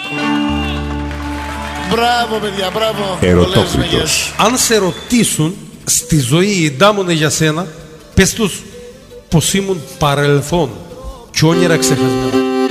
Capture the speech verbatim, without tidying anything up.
Μπράβο, παιδιά, μπράβο. Ερωτόκριτος. Αν σε ρωτήσουν στη ζωή οι ντάμονε για σένα, πες τους πως ήμουν παρελθόν και όνειρα ξεχασμένα.